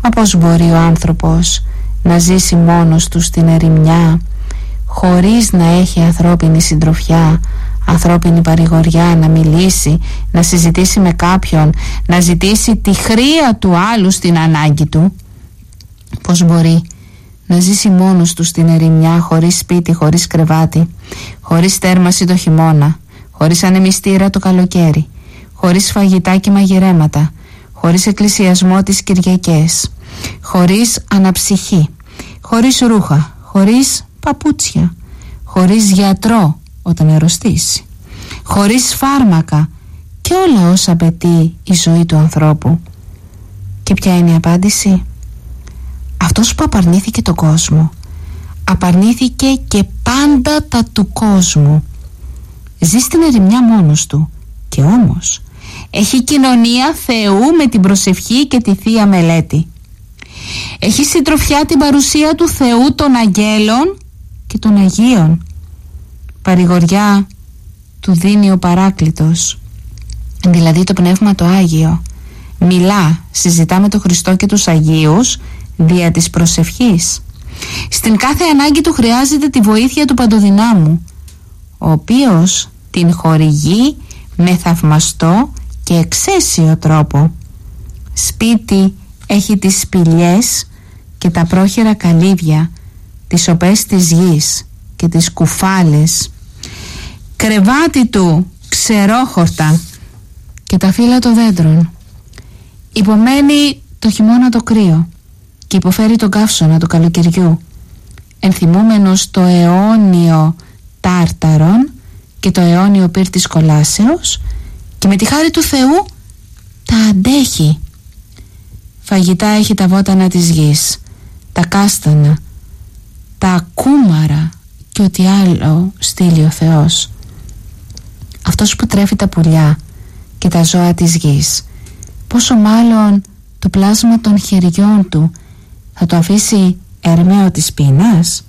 Μα πώς μπορεί ο άνθρωπος να ζήσει μόνος του στην ερημιά, χωρίς να έχει ανθρώπινη συντροφιά, ανθρώπινη παρηγοριά, να μιλήσει, να συζητήσει με κάποιον, να ζητήσει τη χρία του άλλου στην ανάγκη του? Πώς μπορεί να ζήσει μόνος του στην ερημιά, χωρίς σπίτι, χωρίς κρεβάτι, χωρίς θέρμαση το χειμώνα, χωρίς ανεμιστήρα το καλοκαίρι, χωρίς φαγητά και μαγειρέματα, χωρίς εκκλησιασμό τις Κυριακές, χωρίς αναψυχή, χωρίς ρούχα, χωρίς παπούτσια, χωρίς γιατρό όταν αρρωστήσει, χωρίς φάρμακα και όλα όσα απαιτεί η ζωή του ανθρώπου? Και ποια είναι η απάντηση? Αυτός που απαρνήθηκε τον κόσμο, απαρνήθηκε και πάντα τα του κόσμου. Ζει στην ερημιά μόνος του και όμως έχει κοινωνία Θεού με την προσευχή και τη Θεία Μελέτη. Έχει συντροφιά την παρουσία του Θεού, των αγγέλων και των Αγίων. Παρηγοριά του δίνει ο Παράκλητος, δηλαδή το Πνεύμα το Άγιο. Μιλά, συζητά με τον Χριστό και τους Αγίους δια της προσευχής. Στην κάθε ανάγκη του χρειάζεται τη βοήθεια του Παντοδυνάμου, ο οποίος την χορηγεί με θαυμαστό και εξαίσιο τρόπο. Σπίτι έχει τις σπηλιές και τα πρόχειρα καλύβια, τις οπές της γης και τις κουφάλες. Κρεβάτι του ξερόχορτα και τα φύλλα των δέντρων. Υπομένει το χειμώνα το κρύο και υποφέρει τον καύσωνα του καλοκαιριού, ενθυμούμενος το αιώνιο τάρταρον και το αιώνιο πύρ της κολάσεως, και με τη χάρη του Θεού τα αντέχει. Φαγητά έχει τα βότανα της γης, τα κάστανα, τα κούμαρα και ό,τι άλλο στείλει ο Θεός. Αυτός που τρέφει τα πουλιά και τα ζώα της γης, πόσο μάλλον το πλάσμα των χεριών του θα το αφήσει ερμαίο της πείνας?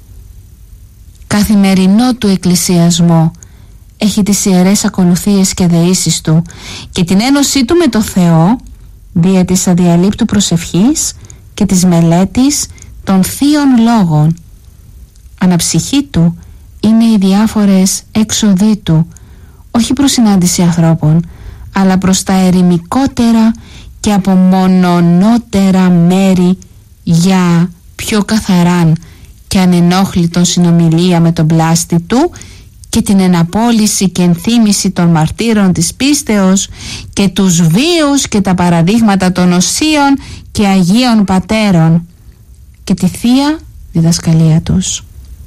Καθημερινό του εκκλησιασμό έχει τις ιερές ακολουθίες και δεήσεις του και την ένωσή του με το Θεό δια της αδιαλείπτου προσευχής και της μελέτης των θείων λόγων. Αναψυχή του είναι οι διάφορες έξοδοι του, όχι προς συνάντηση ανθρώπων, αλλά προς τα ερημικότερα και απομονωνότερα μέρη, για πιο καθαράν και ανενόχλητον συνομιλία με τον πλάστη του και την εναπόλυση και ενθύμηση των μαρτύρων της πίστεως και τους βίους και τα παραδείγματα των οσίων και Αγίων Πατέρων και τη Θεία διδασκαλία τους.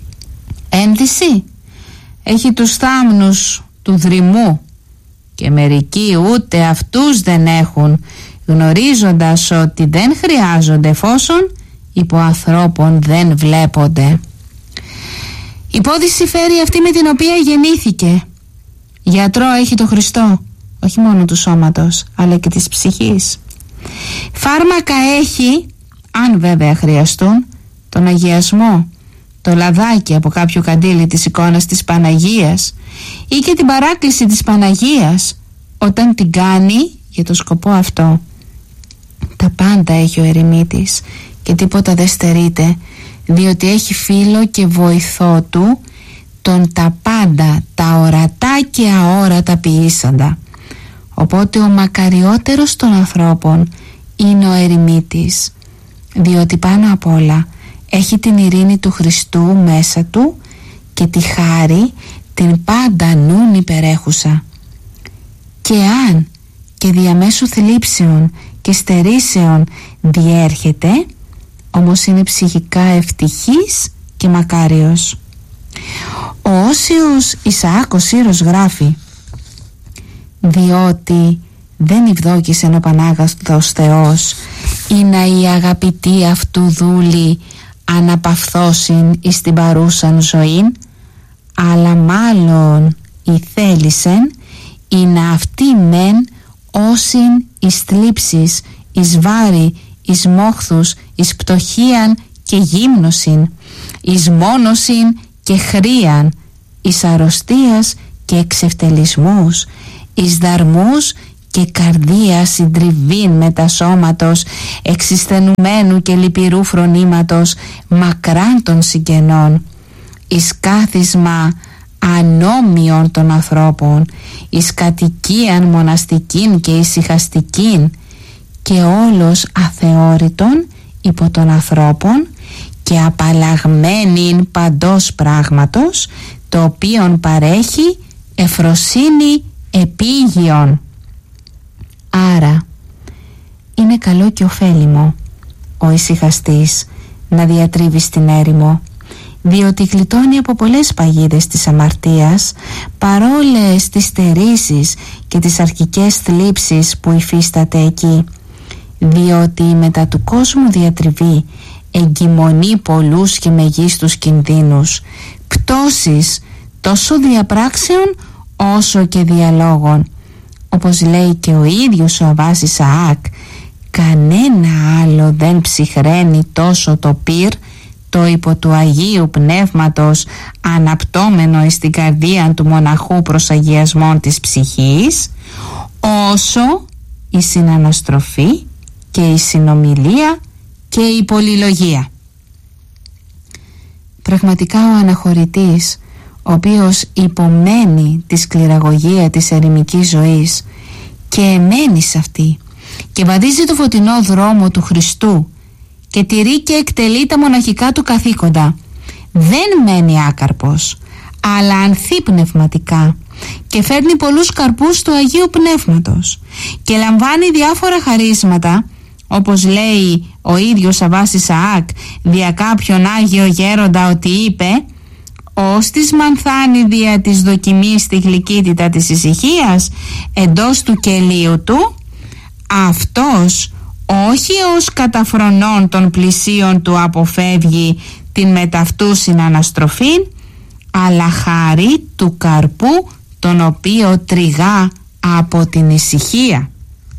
Ένδυση έχει τους θάμνους του δρυμού και μερικοί ούτε αυτούς δεν έχουν, γνωρίζοντας ότι δεν χρειάζονται εφόσον υπό ανθρώπων δεν βλέπονται. Υπόδειση φέρει αυτή με την οποία γεννήθηκε. Γιατρό έχει το Χριστό, όχι μόνο του σώματος αλλά και της ψυχής. Φάρμακα έχει, αν βέβαια χρειαστούν, τον αγιασμό, το λαδάκι από κάποιο καντήλι της εικόνας της Παναγίας ή και την παράκληση της Παναγίας όταν την κάνει για το σκοπό αυτό. Τα πάντα έχει ο ερημίτης και τίποτα δεν στερείται, διότι έχει φίλο και βοηθό του τον τα πάντα, τα ορατά και αόρατα ποιήσαντα. Οπότε ο μακαριότερος των ανθρώπων είναι ο ερημίτης, διότι πάνω απ' όλα έχει την ειρήνη του Χριστού μέσα του και τη χάρη την πάντα νουν υπερέχουσα. Και αν και διαμέσου θλίψεων και στερήσεων διέρχεται, όμως είναι ψυχικά ευτυχής και μακάριος. Ο Όσιος Ισαάκ ο Σύρος γράφει: διότι δεν ευδόκησεν ο Πανάγαστος Θεός ή να η αγαπητή αυτού δούλη αναπαυθώσιν εις την παρούσαν ζωήν, αλλά μάλλον η θέλησεν ή να αυτή μεν όσιν εις θλίψεις, εις βάρη, εις μόχθους, εις πτωχίαν και γύμνωσιν, εις μόνωσιν και χρίαν, εις αρρωστίας και εξευτελισμούς, εις δαρμούς και καρδία συντριβήν μετασώματος εξισθενουμένου και λυπηρού φρονήματος μακράν των συγγενών, εις κάθισμα ανώμιον των ανθρώπων, εις κατοικίαν μοναστικήν και ησυχαστικήν και όλος αθεώρητον υπό των ανθρώπων και απαλλαγμένην παντός πράγματος, το οποίον παρέχει ευφροσύνη επίγειον. Άρα είναι καλό και ωφέλιμο ο ησυχαστής να διατρίβει στην έρημο, διότι γλιτώνει από πολλές παγίδες της αμαρτίας, παρόλες τις στερήσεις και τις αρχικές θλίψεις που υφίσταται εκεί, διότι η μετά του κόσμου διατριβή εγκυμονεί πολλούς και μεγίστους κινδύνους, πτώσεις τόσο διαπράξεων όσο και διαλόγων. Όπως λέει και ο ίδιος ο Αββάς Ισαάκ, κανένα άλλο δεν ψυχραίνει τόσο το πυρ, το υπό του Αγίου Πνεύματος αναπτώμενο εις την καρδία του μοναχού προς αγιασμόν της ψυχής, όσο η συναναστροφή και η συνομιλία και η πολυλογία. Πραγματικά ο αναχωρητής, ο οποίος υπομένει τη σκληραγωγία της ερημικής ζωής και εμένει σε αυτή και βαδίζει το φωτεινό δρόμο του Χριστού και τηρεί και εκτελεί τα μοναχικά του καθήκοντα, δεν μένει άκαρπος, αλλά ανθεί πνευματικά και φέρνει πολλούς καρπούς του Αγίου Πνεύματος και λαμβάνει διάφορα χαρίσματα, όπως λέει ο ίδιος Αββάς Ισαάκ δια κάποιον Άγιο Γέροντα, ότι είπε: «Ως της μανθάνει δια της δοκιμής τη γλυκύτητα της ησυχίας εντός του κελίου του, αυτός όχι ως καταφρονών των πλησίων του αποφεύγει την μεταυτού συναναστροφήν, αλλά χάρη του καρπού τον οποίο τριγά από την ησυχία».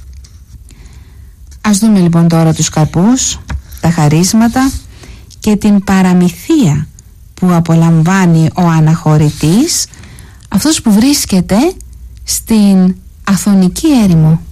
Ας δούμε λοιπόν τώρα τους καρπούς, τα χαρίσματα και την παραμυθία που απολαμβάνει ο αναχωρητής, αυτός που βρίσκεται στην Αθωνική έρημο.